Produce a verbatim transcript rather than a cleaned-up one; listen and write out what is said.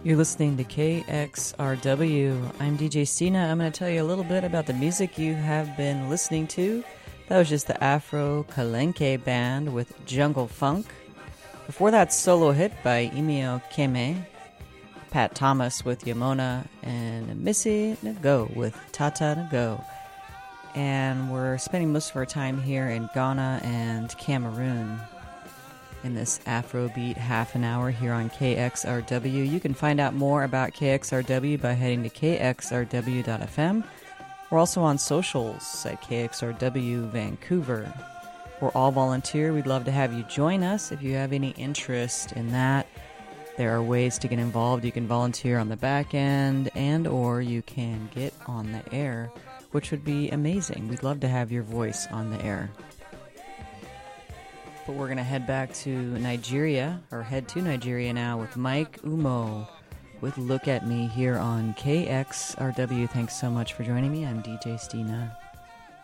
You're listening to K X R W. I'm D J Stina. I'm going to tell you a little bit about the music you have been listening to. That was just the Afro Kalenke Band with Jungle Funk. Before that, solo hit by Emio Keme, Pat Thomas with Yamona, and Missy Ngo with Tata Ngo. And we're spending most of our time here in Ghana and Cameroon in this Afrobeat half an hour here on K X R W. You can find out more about K X R W by heading to k x r w dot f m. We're also on socials at K X R W Vancouver. We're all volunteer. We'd love to have you join us if you have any interest in that. There are ways to get involved. You can volunteer on the back end and or you can get on the air, which would be amazing. We'd love to have your voice on the air. But we're going to head back to Nigeria, or head to Nigeria now with Mike Umo with Look at Me here on K X R W. Thanks so much for joining me. I'm D J Stina.